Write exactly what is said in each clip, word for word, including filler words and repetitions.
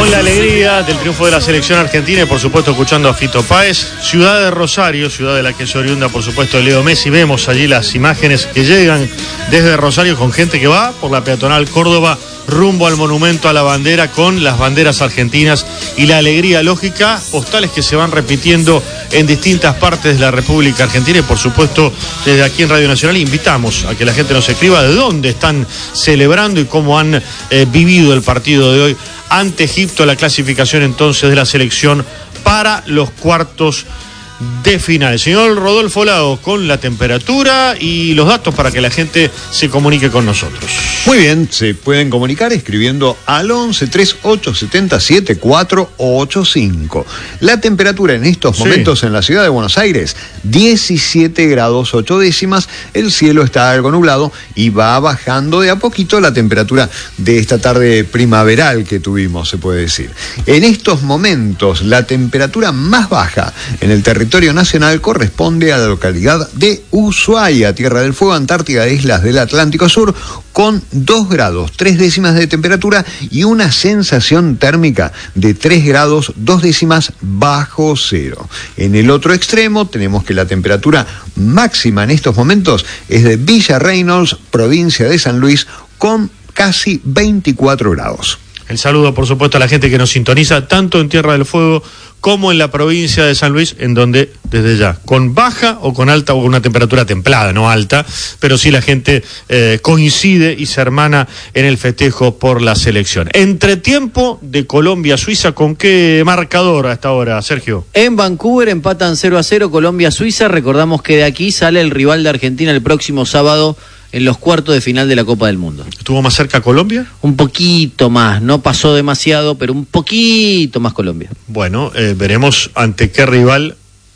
Con la alegría del triunfo de la selección argentina y por supuesto escuchando a Fito Páez, ciudad de Rosario, ciudad de la que se oriunda por supuesto Leo Messi. Vemos allí las imágenes que llegan desde Rosario con gente que va por la peatonal Córdoba rumbo al monumento a la bandera con las banderas argentinas y la alegría lógica, postales que se van repitiendo en distintas partes de la República Argentina y por supuesto desde aquí en Radio Nacional invitamos a que la gente nos escriba de dónde están celebrando y cómo han eh, vivido el partido de hoy ante Egipto, la clasificación entonces de la selección para los cuartos de final. Señor Rodolfo Lagos, con la temperatura y los datos para que la gente se comunique con nosotros. Muy bien, se pueden comunicar escribiendo al once treinta y ocho setenta setenta y cuatro ochenta y cinco. La temperatura en estos momentos sí. en la ciudad de Buenos Aires, diecisiete grados ocho décimas, el cielo está algo nublado y va bajando de a poquito la temperatura de esta tarde primaveral que tuvimos, se puede decir. En estos momentos, la temperatura más baja en el territorio territorio nacional corresponde a la localidad de Ushuaia, Tierra del Fuego, Antártida, Islas del Atlántico Sur, con dos grados, tres décimas de temperatura y una sensación térmica de tres grados, dos décimas bajo cero. En el otro extremo tenemos que la temperatura máxima en estos momentos es de Villa Reynolds, provincia de San Luis, con casi veinticuatro grados. El saludo, por supuesto, a la gente que nos sintoniza tanto en Tierra del Fuego como en la provincia de San Luis, en donde desde ya, con baja o con alta o con una temperatura templada, no alta, pero sí la gente eh, coincide y se hermana en el festejo por la selección. Entretiempo de Colombia-Suiza, ¿con qué marcador hasta ahora, Sergio? En Vancouver empatan cero a cero Colombia-Suiza. Recordamos que de aquí sale el rival de Argentina el próximo sábado en los cuartos de final de la Copa del Mundo. ¿Estuvo más cerca Colombia? Un poquito más, no pasó demasiado, pero un poquito más Colombia. Bueno, eh, veremos ante qué rival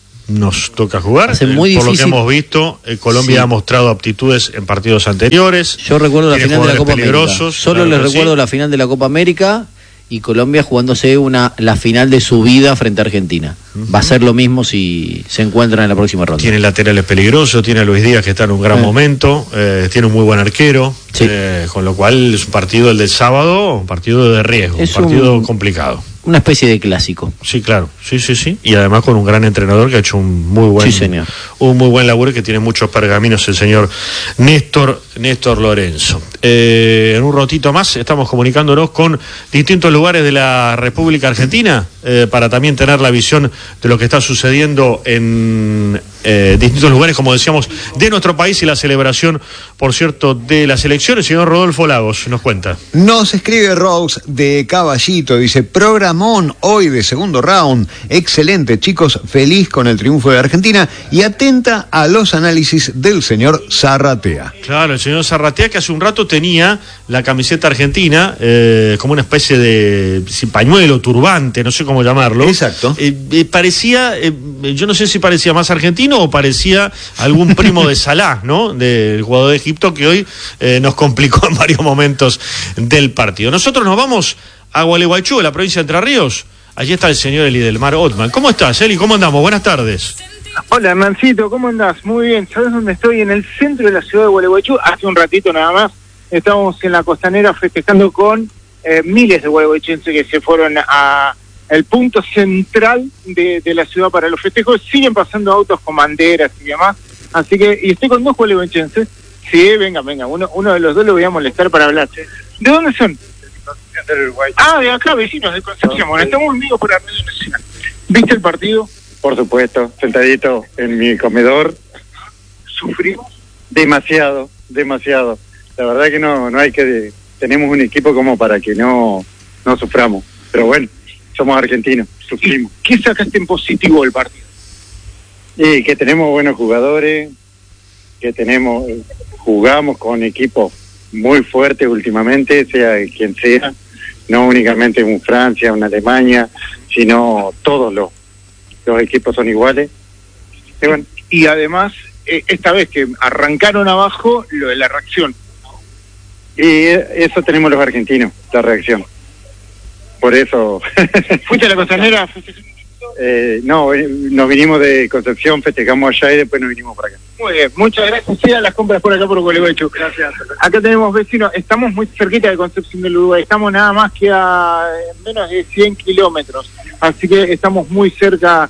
nos toca jugar. Hace muy eh, por difícil. Lo que hemos visto, eh, Colombia sí. ha mostrado aptitudes en partidos anteriores. Yo recuerdo la final de la Copa América. Solo les recuerdo sí. la final de la Copa América y Colombia jugándose una la final de su vida frente a Argentina. Uh-huh. Va a ser lo mismo si se encuentran en la próxima ronda. Tiene laterales peligrosos, tiene a Luis Díaz que está en un gran eh. momento, eh, tiene un muy buen arquero, sí. eh, con lo cual es un partido el del sábado, un partido de riesgo, es un partido un, complicado. Una especie de clásico. Sí, claro, sí, sí, sí. Y además con un gran entrenador que ha hecho un muy buen, sí, señor. un muy buen laburo y que tiene muchos pergaminos, el señor Néstor, Néstor Lorenzo. Eh, en un ratito más estamos comunicándonos con distintos lugares de la República Argentina eh, para también tener la visión de lo que está sucediendo en eh, distintos lugares, como decíamos, de nuestro país y la celebración, por cierto, de las elecciones. Señor Rodolfo Lagos nos cuenta. Nos escribe Rose de Caballito, dice, programón hoy de segundo round, excelente chicos, feliz con el triunfo de Argentina y atenta a los análisis del señor Zarratea. Claro, el señor Zarratea que hace un rato tenía la camiseta argentina eh, como una especie de si, pañuelo, turbante, no sé cómo llamarlo. Exacto. Eh, eh, parecía, eh, yo no sé si parecía más argentino o parecía algún primo de Salah, ¿no? Del jugador de Egipto que hoy eh, nos complicó en varios momentos del partido. Nosotros nos vamos a Gualeguaychú, de la provincia de Entre Ríos. Allí está el señor Elidelmar Otman. ¿Cómo estás, Eli? ¿Cómo andamos? Buenas tardes. Hola, Mancito, ¿cómo andás? Muy bien. ¿Sabes dónde estoy? En el centro de la ciudad de Gualeguaychú. Hace un ratito nada más estamos en la costanera festejando con eh, miles de gualeguaychenses que se fueron a el punto central de, de la ciudad para los festejos. Siguen pasando autos con banderas y demás. Así que, y estoy con dos gualeguaychenses. Sí, venga, venga. Uno, uno de los dos lo voy a molestar para hablar. ¿De dónde son? Ah, de acá, vecinos de Concepción. Bueno, estamos unidos por la Radio Nacional. ¿Viste el partido? Por supuesto, sentadito en mi comedor. ¿Sufrimos? Demasiado, demasiado. La verdad que no no hay que... Tenemos un equipo como para que no, no suframos. Pero bueno, somos argentinos, sufrimos. ¿Qué sacaste en positivo del partido? Y que tenemos buenos jugadores, que tenemos... Jugamos con equipos muy fuertes últimamente, sea quien sea. No únicamente un Francia, una Alemania, sino todos los, los equipos son iguales. Y, bueno, y además, eh, esta vez que arrancaron abajo, lo de la reacción. Y eso tenemos los argentinos, la reacción. Por eso... ¿Fuiste a la costanera? Eh, no, eh, nos vinimos de Concepción, festejamos allá y después nos vinimos para acá. Muy bien, muchas gracias. Sigan las compras por acá por Gualeguaychú. Gracias. Acá tenemos vecinos, estamos muy cerquita de Concepción del Uruguay, estamos nada más que a menos de cien kilómetros, así que estamos muy cerca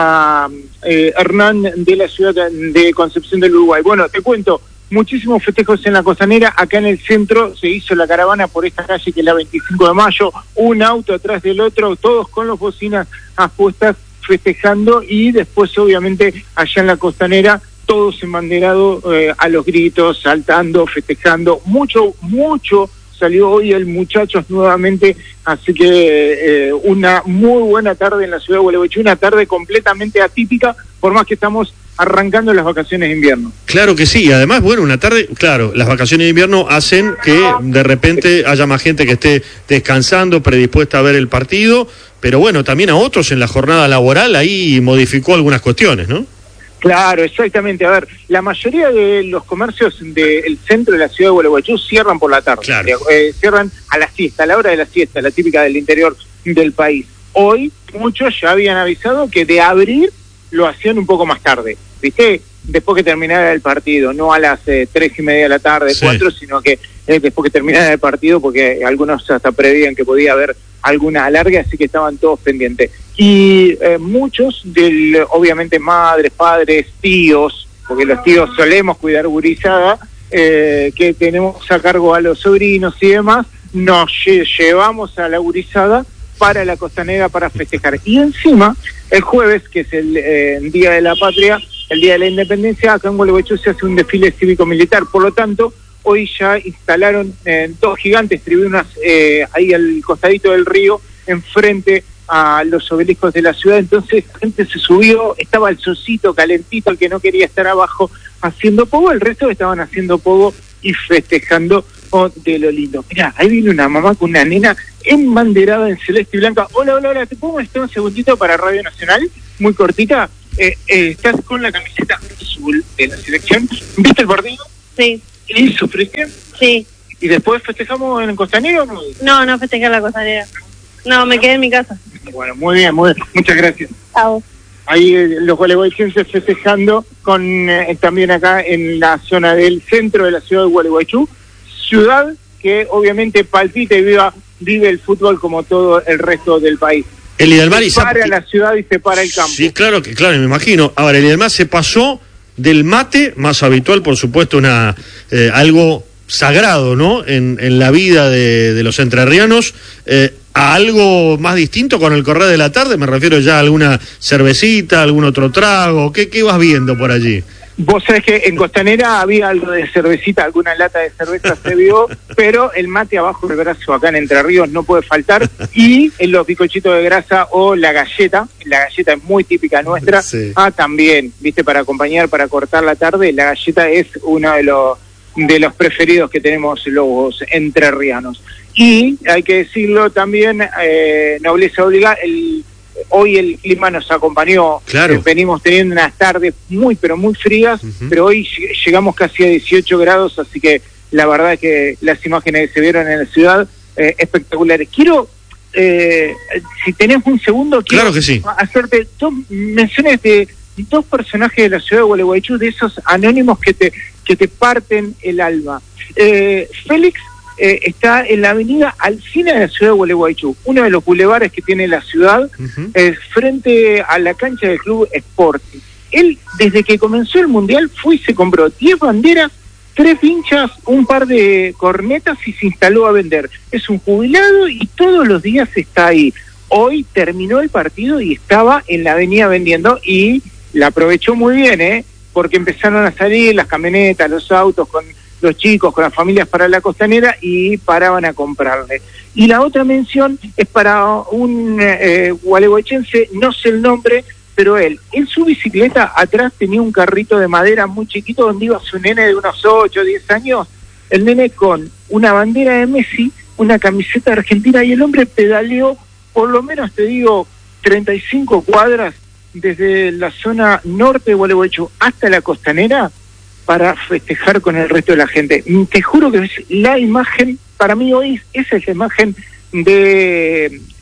a eh, Hernán de la ciudad de Concepción del Uruguay. Bueno, te cuento, muchísimos festejos en la costanera. Acá en el centro se hizo la caravana por esta calle que es la veinticinco de mayo, un auto atrás del otro, todos con las bocinas apuestas festejando, y después obviamente allá en la costanera todos embanderados eh, a los gritos, saltando, festejando. Mucho, mucho salió hoy el Muchachos nuevamente, así que eh, una muy buena tarde en la ciudad de Gualeguaychú, una tarde completamente atípica, por más que estamos arrancando las vacaciones de invierno. Claro que sí, además, bueno, una tarde, claro, las vacaciones de invierno hacen que de repente haya más gente que esté descansando, predispuesta a ver el partido, pero bueno, también a otros en la jornada laboral ahí modificó algunas cuestiones, ¿no? Claro, exactamente. A ver, la mayoría de los comercios del centro de la ciudad de Gualeguaychú cierran por la tarde. Claro. Eh, cierran a la siesta, a la hora de la siesta, la típica del interior del país. Hoy muchos ya habían avisado que de abrir lo hacían un poco más tarde, ¿viste? Después que terminara el partido, no a las eh, tres y media de la tarde, sí. cuatro, sino que eh, después que terminara el partido, porque algunos hasta prevían que podía haber alguna alargue, así que estaban todos pendientes. Y eh, muchos, del, obviamente madres, padres, tíos, porque los tíos solemos cuidar gurizada, eh, que tenemos a cargo a los sobrinos y demás, nos lle- llevamos a la gurizada para la costanera para festejar. Y encima, el jueves, que es el eh, Día de la Patria, el Día de la Independencia, acá en Gualeguaychú se hace un desfile cívico-militar. Por lo tanto, hoy ya instalaron eh, dos gigantes tribunas eh, ahí al costadito del río, enfrente a los obeliscos de la ciudad. Entonces la gente se subió, estaba el solcito calentito, el que no quería estar abajo haciendo pogo, el resto estaban haciendo pogo y festejando oh, de lo lindo. Mirá, ahí viene una mamá con una nena embanderada en celeste y blanca. Hola, hola, hola, ¿te puedo molestar un segundito para Radio Nacional? Muy cortita. Eh, eh, estás con la camiseta azul de la selección. ¿Viste el partido? Sí, ¿Y sufriste? sí. ¿Y después festejamos en el costanero o no? No, no festejé en la costanera. No, me quedé en mi casa. Bueno, muy bien, muy bien. Muchas gracias. Chao. Ahí eh, los gualeguaychenses festejando con eh, también acá en la zona del centro de la ciudad de Gualeguaychú, ciudad que obviamente palpita y viva, vive el fútbol como todo el resto del país. El Idalmar y se para la ciudad y se para el campo. Sí, claro que claro, me imagino. Ahora, el Idalmar se pasó del mate, más habitual, por supuesto, una eh, algo sagrado, ¿no? En, en la vida de, de los entrerrianos, eh, a algo más distinto con el correr de la tarde. Me refiero ya a alguna cervecita, algún otro trago. ¿Qué, qué vas viendo por allí? Vos sabés que en Costanera había algo de cervecita, alguna lata de cerveza se vio, pero el mate abajo del brazo acá en Entre Ríos no puede faltar, y en los bizcochitos de grasa o la galleta, la galleta es muy típica nuestra, Sí. ah, también, viste, para acompañar, para cortar la tarde, la galleta es uno de los de los preferidos que tenemos los entrerrianos. Y hay que decirlo también, eh, nobleza obliga, el hoy el clima nos acompañó, Claro. eh, venimos teniendo unas tardes muy pero muy frías, Uh-huh. pero hoy lleg- llegamos casi a dieciocho grados, así que la verdad es que las imágenes que se vieron en la ciudad, eh, espectaculares. Quiero, eh, si tenés un segundo, quiero Claro que sí. hacerte dos menciones de dos personajes de la ciudad de Gualeguaychú, de esos anónimos que te, que te parten el alma. Eh, Félix eh, está en la avenida Alsina de la ciudad de Gualeguaychú, uno de los bulevares que tiene la ciudad, Uh-huh. eh, frente a la cancha del Club Sporting. Él, desde que comenzó el Mundial, fue y se compró diez banderas, tres pinchas, un par de cornetas y se instaló a vender. Es un jubilado y todos los días está ahí. Hoy terminó el partido y estaba en la avenida vendiendo, y la aprovechó muy bien, ¿eh? Porque empezaron a salir las camionetas, los autos con los chicos, con las familias para la costanera, y paraban a comprarle. Y la otra mención es para un eh, gualeguaychense, no sé el nombre, pero él, en su bicicleta atrás tenía un carrito de madera muy chiquito donde iba su nene de unos ocho o diez años, el nene con una bandera de Messi, una camiseta argentina, y el hombre pedaleó por lo menos, te digo, treinta y cinco cuadras desde la zona norte de Gualeguaychú hasta la costanera para festejar con el resto de la gente. Te juro que es la imagen, para mí hoy esa es la imagen de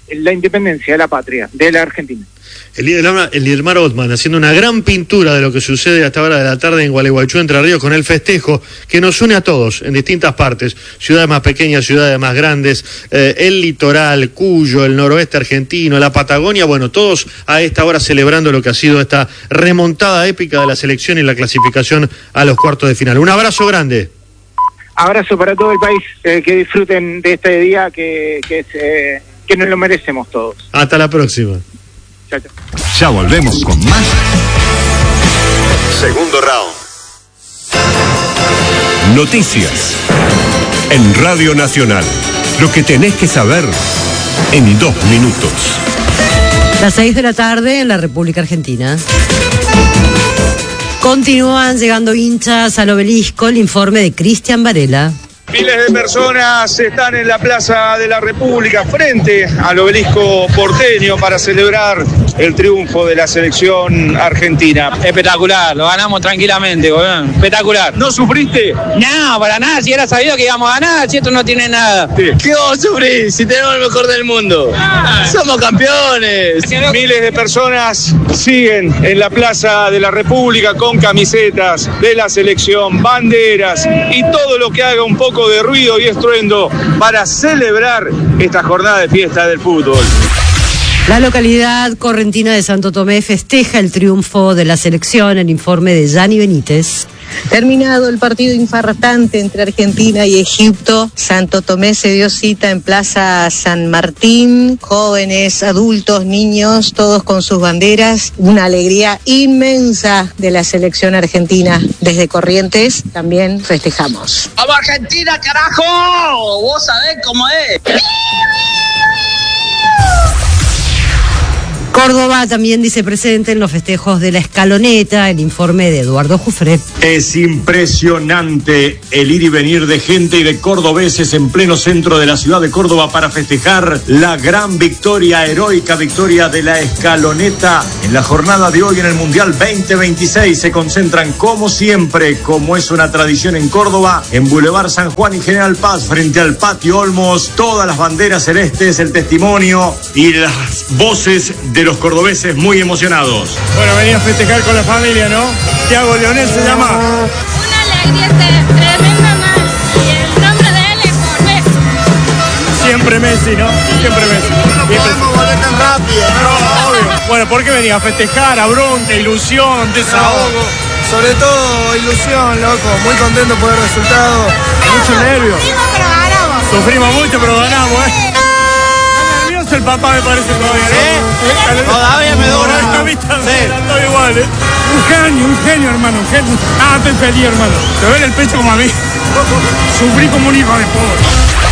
la independencia de la patria, de la Argentina. El líder, el líder Mar Othman haciendo una gran pintura de lo que sucede a esta hora de la tarde en Gualeguaychú, Entre Ríos, con el festejo que nos une a todos en distintas partes, ciudades más pequeñas, ciudades más grandes, eh, el litoral, Cuyo, el noroeste argentino, la Patagonia, bueno, todos a esta hora celebrando lo que ha sido esta remontada épica de la selección y la clasificación a los cuartos de final. Un abrazo grande. Abrazo para todo el país, eh, que disfruten de este día que, que, es, eh, que nos lo merecemos todos. Hasta la próxima. Chao, chao. Ya volvemos con más. Segundo round. Noticias en Radio Nacional. Lo que tenés que saber en dos minutos. Las seis de la tarde en la República Argentina. Continúan llegando hinchas al Obelisco. El informe de Cristian Varela. Miles de personas están en la Plaza de la República frente al Obelisco porteño para celebrar el triunfo de la selección argentina. Espectacular, lo ganamos tranquilamente, gobierno. Espectacular. ¿No sufriste? No, para nada, si era sabido que íbamos a ganar, si esto no tiene nada. Sí. ¿Qué vamos a sufrir si tenemos el mejor del mundo? Ah. Somos campeones. Miles de personas siguen en la Plaza de la República con camisetas de la selección, banderas y todo lo que haga un poco de ruido y estruendo para celebrar esta jornada de fiesta del fútbol. La localidad correntina de Santo Tomé festeja el triunfo de la selección. El informe de Gianni Benítez. Terminado el partido infartante entre Argentina y Egipto, Santo Tomé se dio cita en Plaza San Martín, jóvenes, adultos, niños, todos con sus banderas, una alegría inmensa de la selección argentina. Desde Corrientes también festejamos. ¡Vamos Argentina, carajo! Vos sabés cómo es. Córdoba también dice presente en los festejos de la Escaloneta. El informe de Eduardo Jufré. Es impresionante el ir y venir de gente y de cordobeses en pleno centro de la ciudad de Córdoba para festejar la gran victoria, heroica victoria de la Escaloneta. En la jornada de hoy en el Mundial veinte veintiséis se concentran como siempre, como es una tradición en Córdoba, en Boulevard San Juan y General Paz, frente al Patio Olmos, todas las banderas celestes, el testimonio y las voces de los cordobeses muy emocionados. Bueno, venía a festejar con la familia, ¿no? Thiago Leonel se llama. Una alegría tremenda más. Y el nombre de él es por Messi. Siempre Messi, ¿no? Siempre Messi. No podemos volver tan rápido, ¿no? Obvio. Bueno, ¿por qué venía a festejar? A bronca, ilusión, desahogo. No, sobre todo ilusión, loco. Muy contento por el resultado. Mucho nervio. Sufrimos pero ganamos. Sufrimos mucho pero ganamos, ¿eh? El papá me parece todavía, ¿eh? Todavía me dobla. Sí. Estoy igual, ¿eh? Un genio, un genio, hermano, un genio. Ah, estoy feliz, hermano. Te ven el pecho como a mí. Sufrí como un hijo de pobre.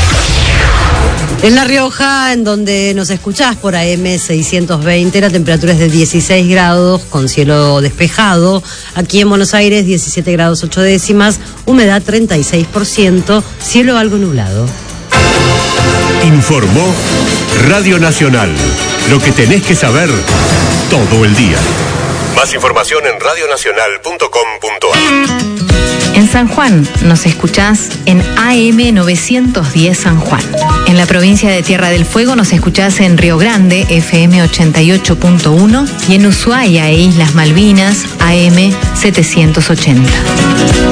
En La Rioja, en donde nos escuchás por A M seiscientos veinte, la temperatura es de dieciséis grados, con cielo despejado. Aquí en Buenos Aires, diecisiete grados ocho décimas, humedad treinta y seis por ciento, cielo algo nublado. Informó Radio Nacional. Lo que tenés que saber todo el día. Más información en radio nacional punto com punto a r. En San Juan nos escuchás en A M novecientos diez San Juan. En la provincia de Tierra del Fuego nos escuchás en Río Grande, F M ochenta y ocho punto uno, y en Ushuaia e Islas Malvinas, A M setecientos ochenta.